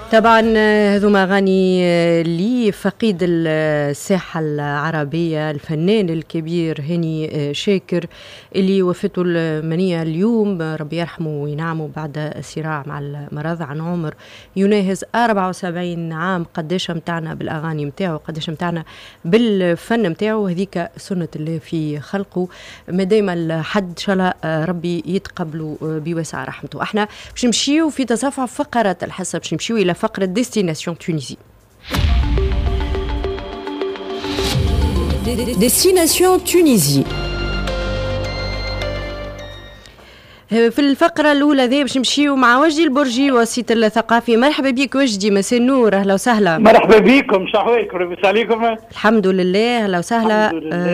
طبعا هذوما أغاني لفقيد الساحة العربية الفنان الكبير هاني شاكر اللي وفاته المنية اليوم، ربي يرحمه وينعمه بعد صراع مع المرض عن عمر يناهز 74 عام. قداش متعنا بالأغاني متاعه، قداش متعنا بالفن متاعه، هذيك سنة الله في خلقه. ما دايما الحد إن شاء الله ربي يتقبله بواسع رحمته. احنا باش نمشيو في تصفح فقرة الحصة، باش نمشيو إلى فقرة ديستيناسيون تونيزي. ديستيناسيون تونيزي. في الفقرة الأولى ذي باش نمشيو مع وجدي البرجي وسيط الثقافي. مرحبا بك وجدي، مساء النور، أهلا وسهلا. مرحبا بكم، شحوالكم؟ لاباس عليكم؟ الحمد لله، أهلا وسهلا.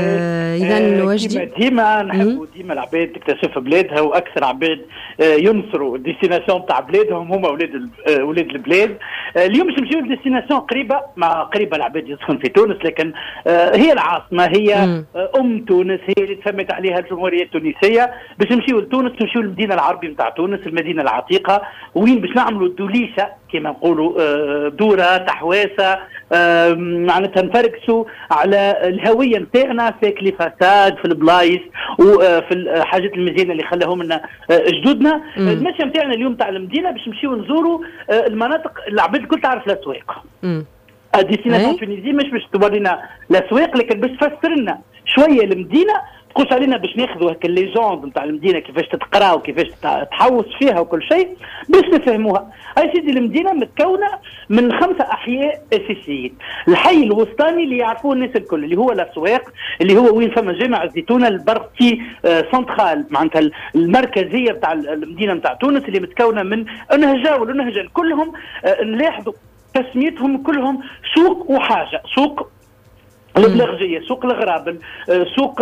إذا وجدي ديما نحبوا ديما العباد تكتشف بلادها، وأكثر عباد ينصروا الديستيناسيون تاع بلادهم هما ولاد البلاد. اليوم باش نمشيو لديستيناسيون قريبة، مع قريبة العباد يسكن في تونس، لكن هي العاصمة، هي تونس، هي اللي تسمت عليها الجمهورية التونسية. باش نمشيو لتونس، نمشيو المدينة العربية نتاع تونس، المدينة العتيقة، وين باش نعملوا دوليشة كما نقولوا، دورة تحواسة، معناتها نفركسوا على الهوية نتاعنا في كليفاساد، في البلايص وفي الحاجات المزيانة اللي خلاهم لنا جدودنا. المشي نتاعنا اليوم تاع المدينة باش نمشيو نزوروا المناطق العباد الكل تعرف الأسواق. ديستيناسيون تونيزي مش باش تورينا الأسواق، لكن باش تفسر لنا شوية المدينة، تقول علينا باش ناخذوا هكا الليجوند نتاع المدينه، كيفاش تتقرا وكيفاش تحوس فيها وكل شيء باش نفهموها. هاي سيدي المدينه متكونه من 5 احياء اساسيين. الحي الوسطاني اللي يعرفوه الناس الكل، اللي هو الاسواق، اللي هو وين فما جامع الزيتونه، البارتي سنترال، معناتها المركزيه بتاع المدينه بتاع تونس، اللي متكونه من النهجه والنهجه كلهم نلاحظوا تسميتهم كلهم سوق وحاجه. سوق البلغجية، سوق الغرابن، سوق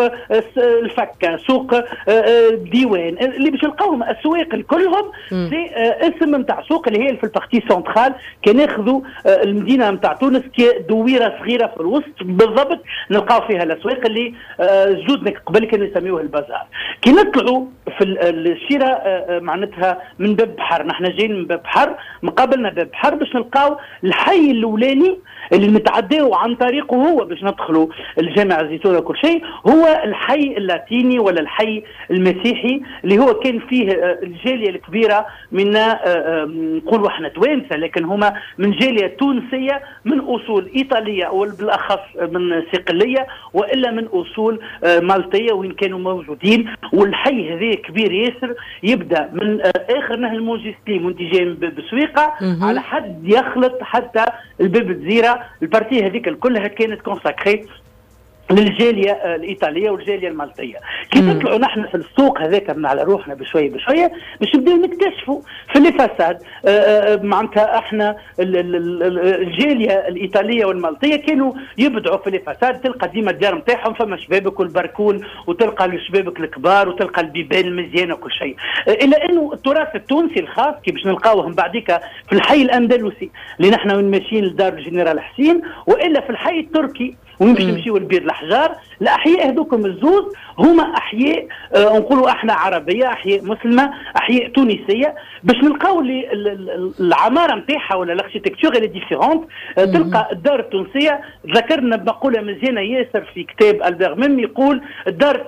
الفكة، سوق الديوان، اللي باش نلقاوهم اسواق كلهم في اسم نتاع سوق اللي هي في البارتي سنترال. كان ناخذوا المدينه نتاع تونس كدويره صغيره في الوسط بالضبط، نلقاو فيها الاسواق اللي جدودنا قبل كانوا يسميوها البازار. كي نطلعوا في الشراء معناتها من باب بحر، نحن جايين من باب بحر، مقابلنا باب بحر باش نلقاو الحي الاولاني اللي نتعداو عن طريقه هو باش ندخلوا الجامع الزيتونه وكل شيء، هو الحي اللاتيني ولا الحي المسيحي، اللي هو كان فيه الجاليه الكبيره منا، نقولوا احنا توانسه، لكن هما من جاليه تونسيه من اصول ايطاليه، وبالاخص من صقليه، والا من اصول مالطيه وين كانوا موجودين. والحي هذا كبير ياسر، يبدا من اخر نهر الموجستيم وانت جاي من باب سويقه على حد يخلط حتى الباب الجزيره. البارتيه هذيك كلها كانت كونساكري للجاليه الايطاليه والجاليه المالطيه. كي نطلعوا نحن في السوق هذاك من على روحنا بشويه بشويه باش نبداو نكتشفوا في لي فاساد، معناتها احنا الجاليه الايطاليه والمالطيه كانوا يبدعوا في لي فاساد. تلقى ديما الدار نتاعهم فما شبابك والبركون، وتلقى الشبابك الكبار، وتلقى البيبان المزيانه وكل شيء. الا انه التراث التونسي الخاص كي باش نلقاوهم بعديك في الحي الاندلسي اللي نحن وين ماشيين لدار الجنرال حسين، والا في الحي التركي وين باش نمشيو لبير الأحجار. الأحياء هذوكم الزوز هما أحياء نقولوا احنا عربية، أحياء مسلمة، أحياء تونسية، باش نلقاو العمارة نتاعها ولا الاركتيكتور اللي ديفيرونت. تلقى الدار التونسية، ذكرنا بمقولة مزيانة ياسر في كتاب ألبير ميم، يقول الدار